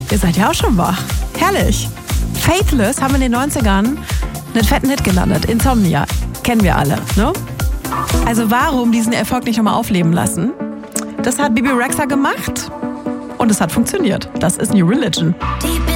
Ihr seid ja auch schon wach. Herrlich. Faithless haben in den 90ern einen fetten Hit gelandet. Insomnia. Kennen wir alle, ne? Also warum diesen Erfolg nicht nochmal aufleben lassen? Das hat Bebe Rexha gemacht und es hat funktioniert. Das ist New Religion.